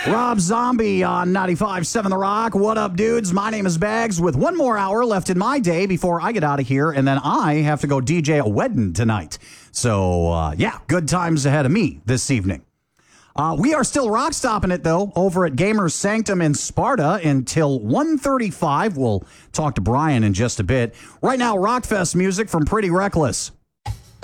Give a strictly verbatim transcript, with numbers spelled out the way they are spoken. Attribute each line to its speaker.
Speaker 1: Rob Zombie on ninety-five point seven The Rock. What up, dudes? My name is Bags with one more hour left in my day before I get out of here, and then I have to go D J a wedding tonight. So, uh, yeah, good times ahead of me this evening. Uh, we are still rock stopping it, though, over at Gamers Sanctum in Sparta until one thirty-five. We'll talk to Brian in just a bit. Right now, Rockfest music from Pretty Reckless.